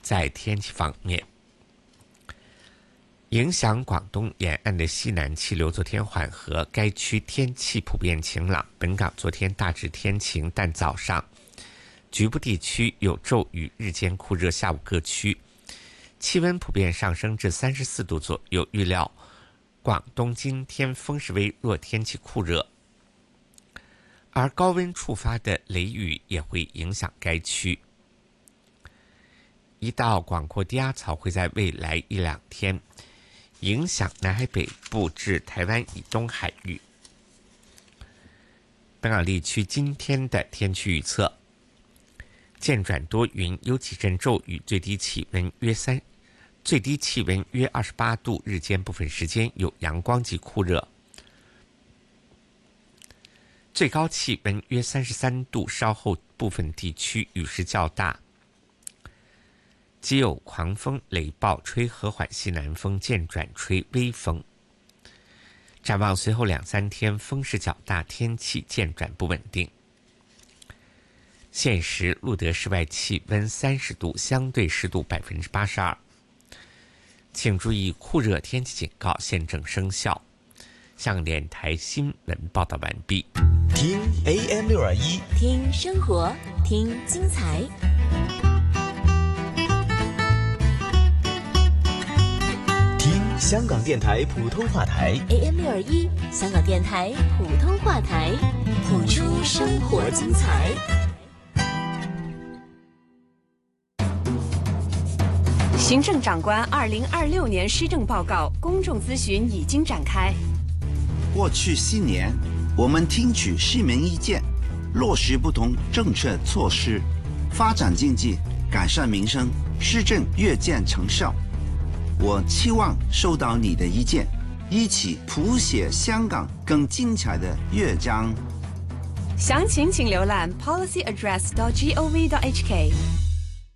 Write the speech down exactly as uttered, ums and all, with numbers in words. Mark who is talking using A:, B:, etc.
A: 在天气方面，影响广东沿岸的西南气流昨天缓和，该区天气普遍晴朗。本港昨天大致天晴，但早上局部地区有骤雨，日间酷热，下午各区气温普遍上升至三十四度左右。预料广东今天风势微弱，天气酷热，而高温触发的雷雨也会影响该区。一道广阔低压槽会在未来一两天影响南海北部至台湾以东海域。本港地区今天的天气预测：渐转多云，有几阵骤雨，最低气温约三，最低气温约二十八度，日间部分时间有阳光及酷热，最高气温约三十三度，稍后部分地区雨势较大，即有狂风雷暴，吹和缓西南风，渐转吹微风。展望随后两三天风势较大，天气渐转不稳定。现时录得室外气温三十度，相对湿度百分之八十二。请注意酷热天气警告现正生效。香港电台新闻报道完毕。
B: 听 A M 六二一，
C: 听生活，听精彩。
B: 听香港电台普通话台
C: A M 六二一，香港电台普通话台，谱出生活精彩。
D: 行政长官二零二六年施政报告公众咨询已经展开。
E: 过去四年，我们听取市民意见，落实不同政策措施，发展经济，改善民生，施政越见成效。我期望收到你的意见，一起谱写香港更精彩的乐章。
D: 详情请浏览 policy address dot gov dot h k。